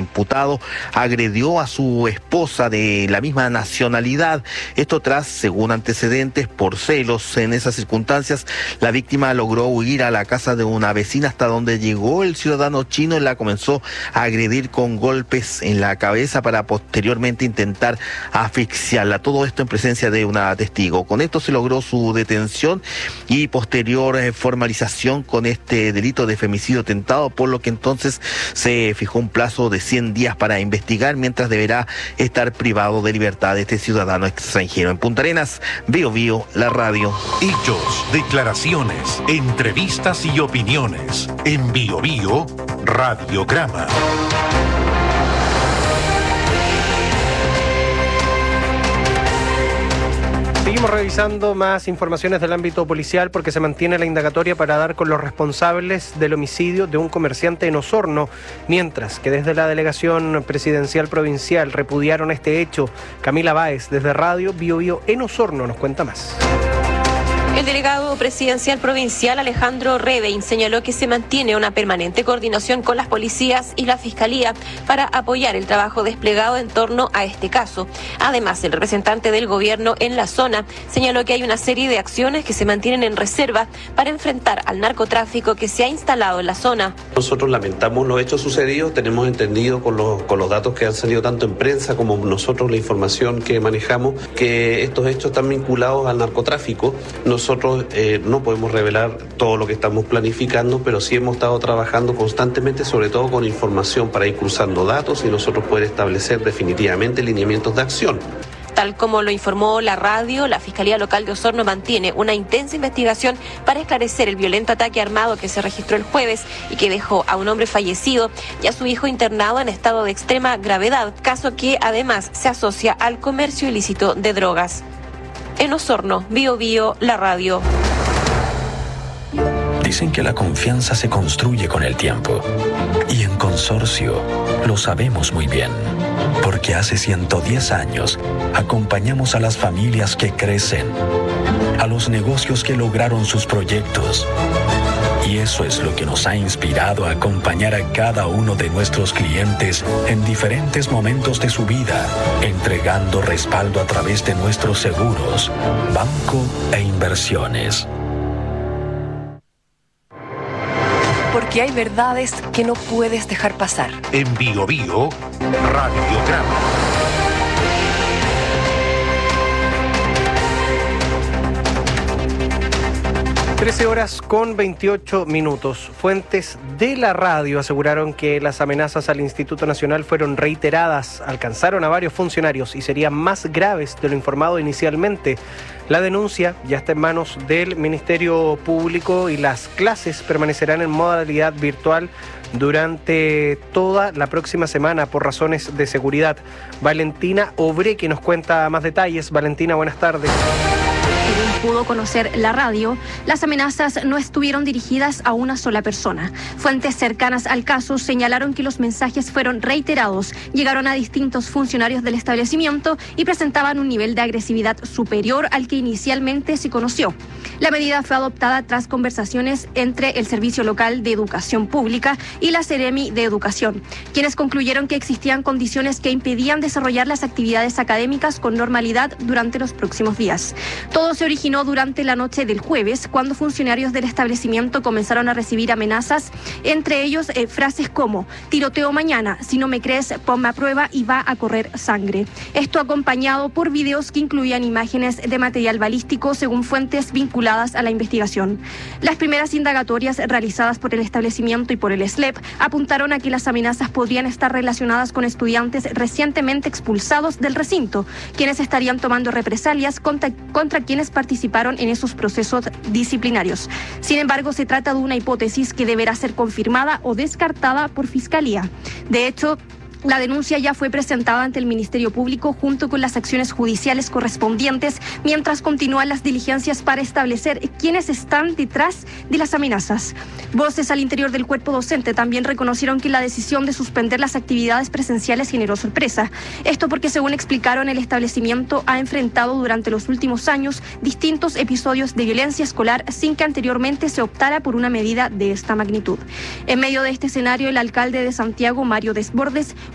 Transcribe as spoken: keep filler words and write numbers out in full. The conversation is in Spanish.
imputado agredió a su esposa de la misma nacionalidad. Esto tras, según antecedentes, por celos. En esas circunstancias, la víctima logró huir a la casa de una vecina, hasta donde llegó el ciudadano chino y la comenzó a agredir con golpes en la cabeza para posteriormente intentar asfixiarla. Todo esto en presencia de una testigo. Con esto se logró su detención y posterior eh, formalización con este delito de femicidio tentado, por lo que entonces se fijó un plazo de cien días para investigar, mientras deberá estar privado de libertad de este ciudadano extranjero. En Punta Arenas, Bio Bio, la radio. Hechos, declaraciones, entrevistas y opiniones. En Bio Bio, Radiograma. Seguimos revisando más informaciones del ámbito policial porque se mantiene la indagatoria para dar con los responsables del homicidio de un comerciante en Osorno, mientras que desde la Delegación Presidencial Provincial repudiaron este hecho. Camila Báez, desde Radio Bio Bio en Osorno, nos cuenta más. El delegado presidencial provincial Alejandro Rebein señaló que se mantiene una permanente coordinación con las policías y la Fiscalía para apoyar el trabajo desplegado en torno a este caso. Además, el representante del gobierno en la zona señaló que hay una serie de acciones que se mantienen en reserva para enfrentar al narcotráfico que se ha instalado en la zona. Nosotros lamentamos los hechos sucedidos, tenemos entendido con los, con los datos que han salido tanto en prensa como nosotros la información que manejamos, que estos hechos están vinculados al narcotráfico. Nosotros Nosotros eh, no podemos revelar todo lo que estamos planificando, pero sí hemos estado trabajando constantemente, sobre todo con información para ir cruzando datos y nosotros poder establecer definitivamente lineamientos de acción. Tal como lo informó la radio, la Fiscalía Local de Osorno mantiene una intensa investigación para esclarecer el violento ataque armado que se registró el jueves y que dejó a un hombre fallecido y a su hijo internado en estado de extrema gravedad, caso que además se asocia al comercio ilícito de drogas. En Osorno, Bio Bio, la radio. Dicen que la confianza se construye con el tiempo. Y en Consorcio lo sabemos muy bien. Porque hace ciento diez años acompañamos a las familias que crecen, a los negocios que lograron sus proyectos. Y eso es lo que nos ha inspirado a acompañar a cada uno de nuestros clientes en diferentes momentos de su vida, entregando respaldo a través de nuestros seguros, banco e inversiones. Porque hay verdades que no puedes dejar pasar. En Bio Bio, Radiograma. trece horas con veintiocho minutos. Fuentes de la radio aseguraron que las amenazas al Instituto Nacional fueron reiteradas, alcanzaron a varios funcionarios y serían más graves de lo informado inicialmente. La denuncia ya está en manos del Ministerio Público y las clases permanecerán en modalidad virtual durante toda la próxima semana por razones de seguridad. Valentina Obreque nos cuenta más detalles. Valentina, buenas tardes. Pudo conocer la radio, las amenazas no estuvieron dirigidas a una sola persona. Fuentes cercanas al caso señalaron que los mensajes fueron reiterados, llegaron a distintos funcionarios del establecimiento y presentaban un nivel de agresividad superior al que inicialmente se conoció. La medida fue adoptada tras conversaciones entre el Servicio Local de Educación Pública y la Seremi de Educación, quienes concluyeron que existían condiciones que impedían desarrollar las actividades académicas con normalidad durante los próximos días. Todo se originó durante la noche del jueves, cuando funcionarios del establecimiento comenzaron a recibir amenazas, entre ellos eh, frases como: tiroteo mañana, si no me crees, ponme a prueba y va a correr sangre. Esto acompañado por videos que incluían imágenes de material balístico, según fuentes vinculadas a la investigación. Las primeras indagatorias realizadas por el establecimiento y por el S L E P apuntaron a que las amenazas podrían estar relacionadas con estudiantes recientemente expulsados del recinto, quienes estarían tomando represalias contra, contra quienes participaron en esos procesos disciplinarios. Sin embargo, se trata de una hipótesis que deberá ser confirmada o descartada por Fiscalía. De hecho, la denuncia ya fue presentada ante el Ministerio Público junto con las acciones judiciales correspondientes, mientras continúan las diligencias para establecer quiénes están detrás de las amenazas. Voces al interior del cuerpo docente también reconocieron que la decisión de suspender las actividades presenciales generó sorpresa. Esto porque, según explicaron, el establecimiento ha enfrentado durante los últimos años distintos episodios de violencia escolar sin que anteriormente se optara por una medida de esta magnitud. En medio de este escenario, el alcalde de Santiago, Mario Desbordes,